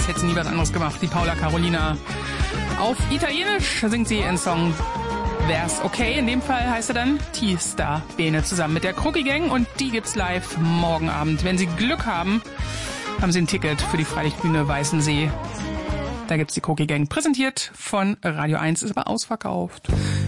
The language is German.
hätte sie nie was anderes gemacht. Die Paula Carolina. Auf Italienisch singt sie ihren Song Wär's okay. In dem Fall heißt er dann T-Star Bene zusammen mit der Cookie Gang und die gibt's live morgen Abend. Wenn Sie Glück haben, haben Sie ein Ticket für die Freilichtbühne Weißensee. Da gibt's die Cookie Gang. Präsentiert von Radio 1, ist aber ausverkauft.